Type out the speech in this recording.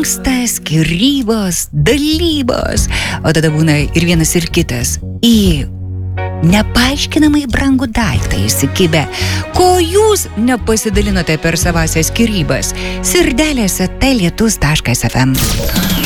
dingsta skyrybos, dalybos, o tada būna ir vienas ir kitas į nepaaiškinamai brangų daiktą įsikibę. Ko jūs nepasidalinote per savąsias skyrybas? Sirdelėse lietus.fm